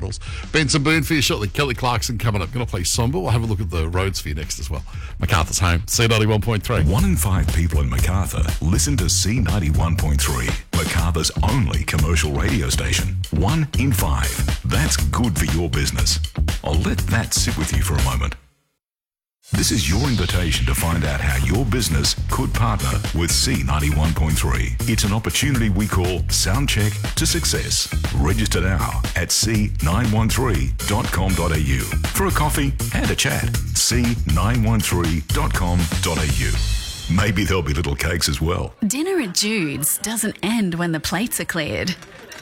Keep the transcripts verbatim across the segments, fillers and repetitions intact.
titles. Benson Boone for you shortly. Kelly Clarkson coming up. Going to play Somber. We'll have a look at the roads for you next as well. MacArthur's home. C ninety-one point three. One in five people in MacArthur listen to C ninety-one point three, MacArthur's only commercial radio station. One in five. That's good for your business. I'll let that sit with you for a moment. This is your invitation to find out how your business could partner with C ninety-one point three. It's an opportunity we call Soundcheck to Success. Register now at c nine one three dot com dot a u for a coffee and a chat. c nine one three dot com dot a u. Maybe there'll be little cakes as well. Dinner at Jude's doesn't end when the plates are cleared.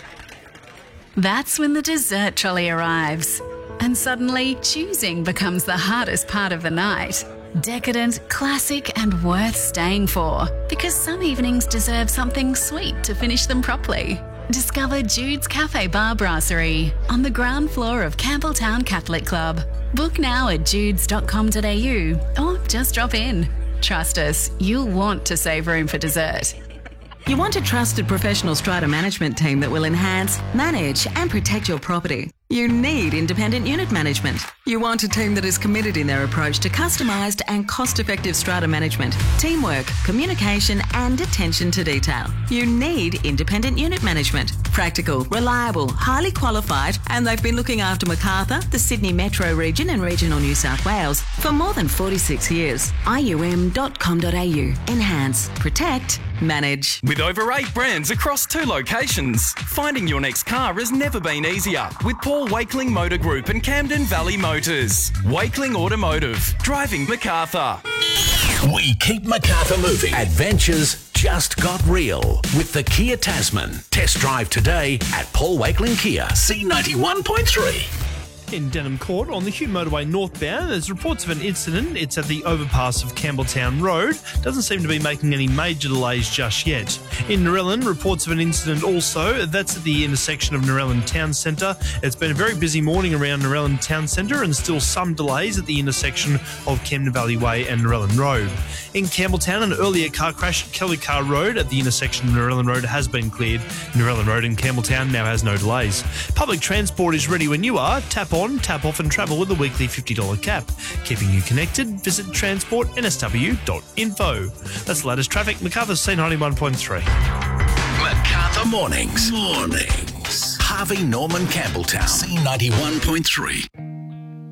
That's when the dessert trolley arrives. And suddenly, choosing becomes the hardest part of the night. Decadent, classic, and worth staying for. Because some evenings deserve something sweet to finish them properly. Discover Jude's Cafe Bar Brasserie on the ground floor of Campbelltown Catholic Club. Book now at judes dot com dot a u or just drop in. Trust us, you'll want to save room for dessert. You want a trusted professional strata management team that will enhance, manage, and protect your property. You need independent unit management. You want a team that is committed in their approach to customised and cost-effective strata management, teamwork, communication, and attention to detail. You need independent unit management. Practical, reliable, highly qualified, and they've been looking after Macarthur, the Sydney Metro region and regional New South Wales for more than forty-six years. I U M dot com dot a u. Enhance, protect, manage. With over eight brands across two locations, finding your next car has never been easier with Paul Wakeling Motor Group and Camden Valley Motors. Wakeling Automotive, driving MacArthur. We keep MacArthur moving. Adventures just got real with the Kia Tasman. Test drive today at Paul Wakeling Kia, C ninety-one point three. In Denham Court on the Hugh Motorway northbound, there's reports of an incident. It's at the overpass of Campbelltown Road. Doesn't seem to be making any major delays just yet. In Narellan, reports of an incident also. That's at the intersection of Narellan Town Centre. It's been a very busy morning around Narellan Town Centre and still some delays at the intersection of Camden Valley Way and Narellan Road. In Campbelltown, an earlier car crash at Kelly Car Road at the intersection of Narellan Road has been cleared. Narellan Road in Campbelltown now has no delays. Public transport is ready when you are. Tap on, tap off and travel with a weekly fifty dollars cap. Keeping you connected, visit transport n s w dot info. That's the latest traffic. MacArthur C ninety-one point three. MacArthur Mornings. Mornings. Harvey Norman Campbelltown, C ninety-one point three.